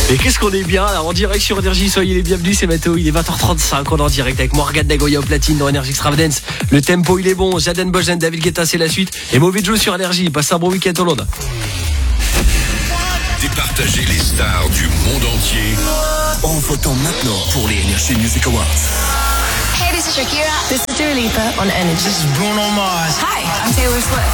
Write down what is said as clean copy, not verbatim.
Et qu'est-ce qu'on est bien là, en direct sur Énergie, soyez les bienvenus, c'est Mathéo, il est 20h35, on est en direct avec Morgane Dagoya au platine dans Énergie Extravagance. Le tempo il est bon, Jaden Bojen, David Guetta c'est la suite, et Mauvais Joe sur Énergie, passe un bon week-end au Londres. Départager les stars du monde entier en votant maintenant pour les Energy Music Awards. Hey, this is Shakira. This is Dua Lipa on Energy. This is Bruno Mars. Hi, I'm Taylor Swift.